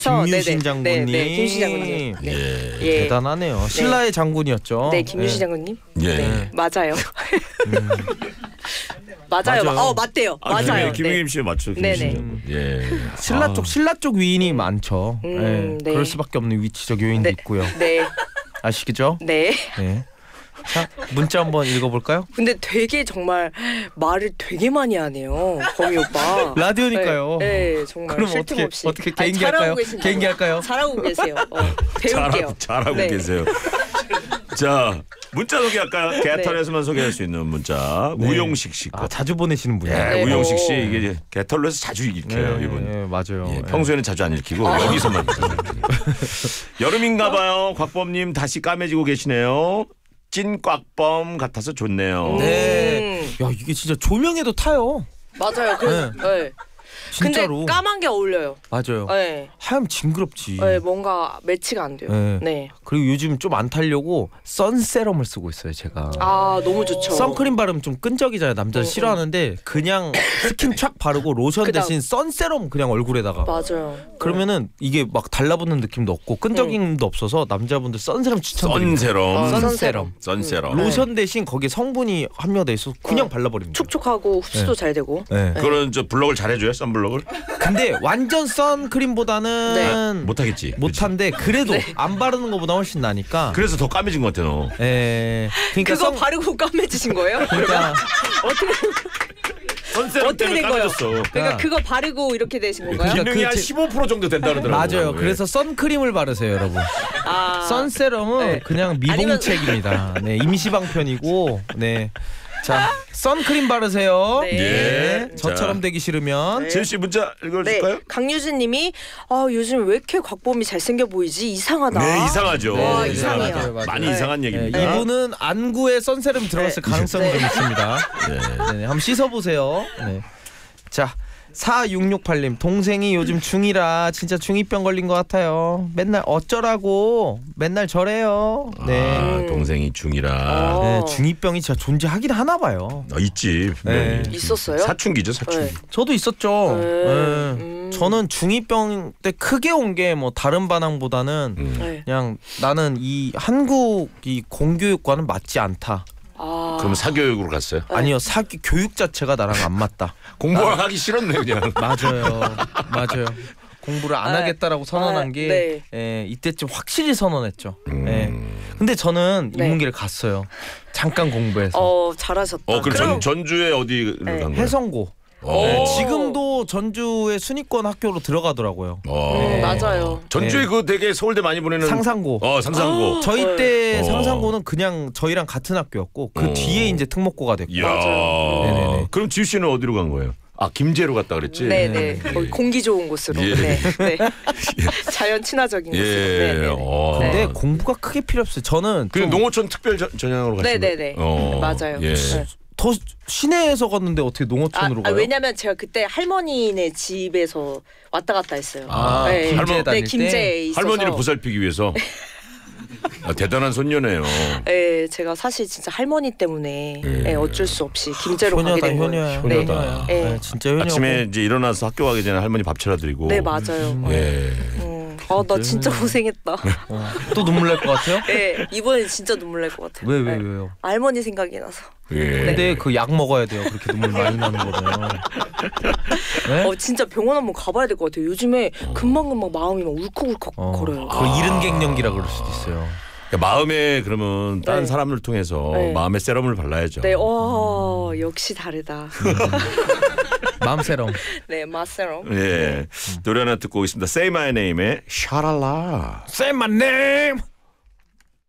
김유신 장군님. 네, 김유신 장군님. 예. 예. 대단하네요. 신라의 장군이었죠. 네, 김유신 장군님. 예. 네, 맞아요. 맞아요. 맞아요. 맞대요. 맞아요. 김혜김 씨 맞죠? 네네. 예. 신라 쪽 위인이 많죠. 예. 네. 그럴 수밖에 없는 위치적 요인도 있고요. 네. 아시겠죠? 네. 네. 자, 문자 한번 읽어볼까요? 근데 되게 정말 말을 되게 많이 하네요. 범이 오빠. 라디오니까요. 네, 정말 그럼 쉴 틈 없이. 어떻게 개인기 할까요? 개인기 할까요? 잘하고 계세요. 배울게요. 잘하고 네. 계세요. 자, 문자 소개할까요? 개털에서만 소개할 수 있는 문자. 네. 우용식 씨 거. 자주 보내시는 분이에요. 네, 우용식 씨 이게 개털로에서 자주 읽혀요, 네, 이분. 네, 맞아요. 예, 네. 평소에는 자주 안 읽히고 여기서만. 여름인가봐요. 곽범님 다시 까매지고 계시네요. 찐 꽉범 같아서 좋네요. 네. 야, 이게 진짜 조명에도 타요. 맞아요. 그래서 네. 진짜로. 근데 까만 게 어울려요. 맞아요. 네. 하얀 징그럽지. 네, 뭔가 매치가 안 돼요. 네. 네. 그리고 요즘 좀 안 타려고 선세럼을 쓰고 있어요, 제가. 아, 너무 좋죠. 선크림 바르면 좀 끈적이잖아요. 남자들 싫어하는데 그냥 스킨 촥 바르고 로션 그다음. 대신 선세럼 그냥 얼굴에다가. 맞아요. 그러면은 이게 막 달라붙는 느낌도 없고 끈적임도 없어서 남자분들 선세럼 추천드립니다. 선세럼. 선세럼. 선세럼. 로션 대신 거기에 성분이 함유돼 있어서 그냥 발라버립니다. 촉촉하고 흡수도 잘 되고. 네. 그런 저 블럭을 잘해줘요, 선블럭을? 근데 완전 선크림보다는 못하겠지. 못한데 그래도 안 바르는 것보다 훨씬 나니까. 그래서 더 까매진 것 같아 너. 예. 그러니까 그거 바르고 까매지신 거예요? 그러니까 선세럼 어떻게 때문에 된 거예요? 까매졌어. 그러니까 그거 바르고 이렇게 되신 건가요? 기능이 한 그 15% 정도 된다 그러더라고요. 맞아요. 예. 그래서 선크림을 바르세요, 여러분. 아, 선세럼은 네. 그냥 미봉책입니다. 네, 임시방편이고. 네. 자, 선크림 바르세요. 네. 예. 저처럼 자. 되기 싫으면 재우 씨 문자 읽어줄까요? 네. 강유진님이 요즘 왜 이렇게 곽범이 잘생겨 보이지? 이상하다. 네, 이상하죠. 와, 네, 이상해요. 맞아요, 맞아요. 많이 네. 이상한 네, 얘기입니다. 이분은 안구에 선세럼 들어갔을 가능성이 좀 있습니다. 네, 한번 씻어보세요. 네. 자, 4668님 동생이 요즘 중2라 진짜 중2병 걸린 것 같아요. 맨날 어쩌라고 맨날 저래요. 네. 아, 동생이 중이라. 네, 중2병이 진짜 존재하긴 하나 봐요. 있지 분명히. 네. 있었어요? 사춘기죠, 사춘기. 네. 저도 있었죠. 네. 저는 중2병 때 크게 온 게 뭐 다른 반항보다는 네. 그냥 나는 이 한국 이 공교육과는 맞지 않다. 아, 그럼 사교육으로 갔어요? 아니요, 교육 자체가 나랑 안 맞다. 공부를 하기 싫었네 그냥. 맞아요, 맞아요. 공부를 안 하겠다라고 선언한 게 이때쯤 확실히 선언했죠. 근데 저는 네. 인문계를 갔어요. 잠깐 공부해서. 잘하셨다. 그럼 전주에 어디를 간 거예요? 해성고. 네, 지금도 전주의 순위권 학교로 들어가더라고요. 맞아요. 전주에 네. 그 되게 서울대 많이 보내는 상상고. 상상고. 저희 때 어. 상상고는 그냥 저희랑 같은 학교였고 그 뒤에 이제 특목고가 됐고. 이야. 네네네. 그럼 지우 씨는 어디로 간 거예요? 아, 김제로 갔다 그랬지? 네네. 거기 공기 좋은 곳으로. 예. 네. 네. 자연 친화적인 곳으로. 예. 네. 근데 공부가 크게 필요 없어요. 저는 그 좀 농어촌 특별 전형으로 가신 네네네. 거예요? 맞아요. 예. 네. 더 시내에서 갔는데 어떻게 농어촌으로 가요? 왜냐면 제가 그때 할머니네 집에서 왔다 갔다 했어요. 김제에 다닐 때? 김제에 있어서. 할머니를 보살피기 위해서. 대단한 손녀네요. 네, 제가 사실 진짜 할머니 때문에 어쩔 수 없이 김제로 효녀다, 가게 된 거예요. 효녀야. 네. 효녀다. 네, 진짜 효녀고. 아침에 이제 일어나서 학교 가기 전에 할머니 밥 차려드리고. 네, 맞아요. 예. 나 진짜 고생했다. 또 눈물 날 것 같아요? 네, 이번엔 진짜 눈물 날 것 같아요. 왜요? 할머니 생각이 나서. 예. 근데 그 약 먹어야 돼요. 그렇게 눈물 많이 나는 거면. 네? 진짜 병원 한번 가봐야 될 것 같아요. 요즘에 금방금방 마음이 막 울컥울컥 거려요. 그 이른 갱년기라 그럴 수도 있어요. 마음에 그러면 다른 사람을 통해서 마음에 세럼을 발라야죠. 네, 역시 다르다. 마음 세럼. 네, 마세럼. 예. 노래 하나 듣고 오겠습니다. Say My Name의 샤랄라. Say my name.